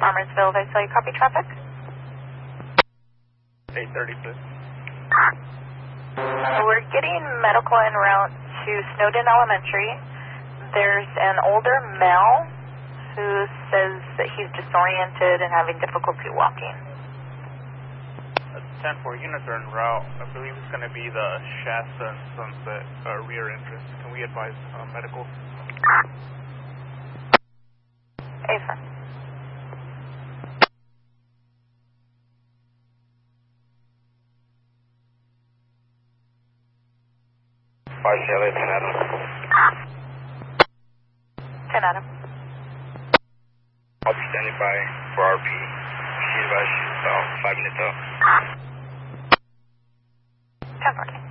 Farmersville, Visalia, copy traffic? 830, please. We're getting medical en route to Snowden Elementary. There's an older male who says that he's disoriented and having difficulty walking. 10-4, units are en route. I believe it's going to be the Shasta and Sunset rear entrance. Can we advise medical? Asa. Visalia, 10 Adam. 10 Adam. I'll be standing by for RP. She advised she's about 5 minutes out. 10 14.